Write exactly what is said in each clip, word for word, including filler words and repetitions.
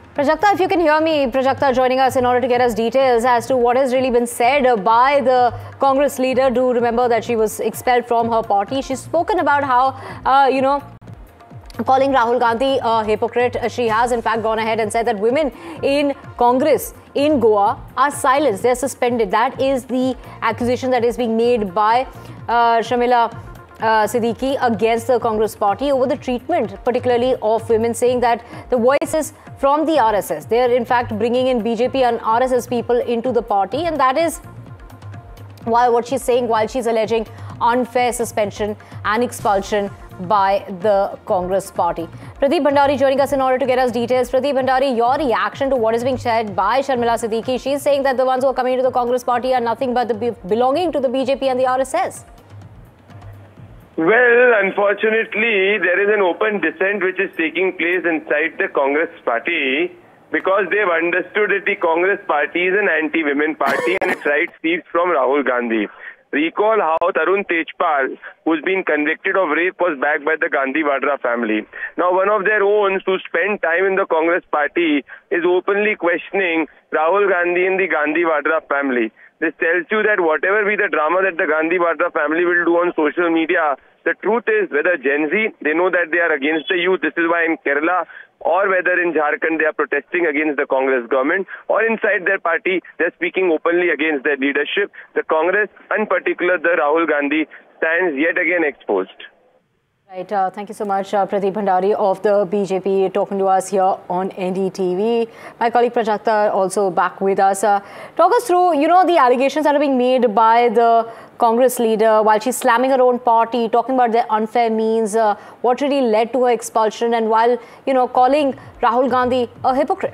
Prajakta, if you can hear me, Prajakta joining us in order to get us details as to what has really been said by the Congress leader. Do remember that she was expelled from her party. She's spoken about how, uh, you know, calling Rahul Gandhi a hypocrite. She has in fact gone ahead and said that women in Congress in Goa are silenced. They're suspended. That is the accusation that is being made by uh, Sharmila Uh, Siddiqui against the Congress party over the treatment, particularly of women, saying that the voice is from the R S S. They are in fact bringing in B J P and R S S people into the party, and that is why what she's saying while she's alleging unfair suspension and expulsion by the Congress party. Pradeep Bhandari joining us in order to get us details. Pradeep Bhandari, your reaction to what is being said by Sharmila Siddiqui. She's saying that the ones who are coming into the Congress party are nothing but the belonging to the B J P and the R S S. Well, unfortunately, there is an open dissent which is taking place inside the Congress party because they've understood that the Congress party is an anti-women party and its rights steals from Rahul Gandhi. Recall how Tarun Tejpal, who's been convicted of rape, was backed by the Gandhi Vadra family. Now, one of their own who spent time in the Congress party is openly questioning Rahul Gandhi and the Gandhi Vadra family. This tells you that whatever be the drama that the Gandhi Vadra family will do on social media, the truth is, whether Gen Z, they know that they are against the youth. This is why in Kerala, or whether in Jharkhand, they are protesting against the Congress government, or inside their party, they're speaking openly against their leadership. The Congress, in particular, the Rahul Gandhi, stands yet again exposed. Right. Uh, thank you so much, uh, Pradeep Bhandari of the B J P, talking to us here on N D T V. My colleague Prajakta also back with us. Uh, talk us through, you know, the allegations that are being made by the Congress leader while she's slamming her own party, talking about the unfair means, uh, what really led to her expulsion, and while, you know, calling Rahul Gandhi a hypocrite.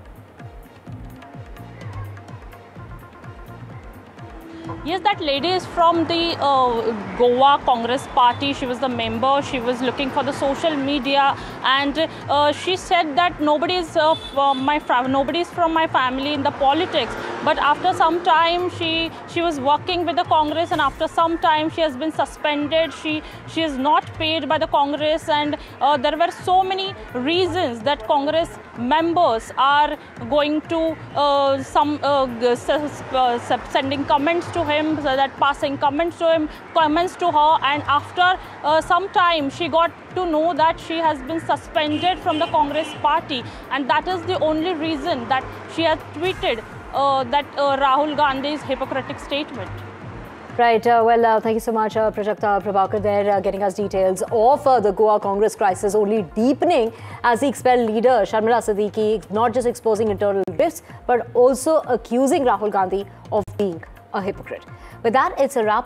Yes, that lady is from the uh, Goa Congress party. She was the member. She was looking for the social media, and uh, she said that nobody is uh, from my nobody is from my family in the politics. But after some time, she she was working with the Congress, and after some time, she has been suspended. She she is not paid by the Congress, and uh, there were so many reasons that Congress members are going to uh, some uh, sending comments to her. Him, so that passing comments to him, comments to her, and after uh, some time she got to know that she has been suspended from the Congress party, and that is the only reason that she has tweeted uh, that uh, Rahul Gandhi's hypocritic statement. Right. Uh, well, uh, thank you so much, uh, Prajakta Prabhakar, there uh, getting us details of uh, the Goa Congress crisis only deepening as the expelled leader, Sharmila Siddiqui, not just exposing internal rifts, but also accusing Rahul Gandhi of being a hypocrite. With that, it's a wrap.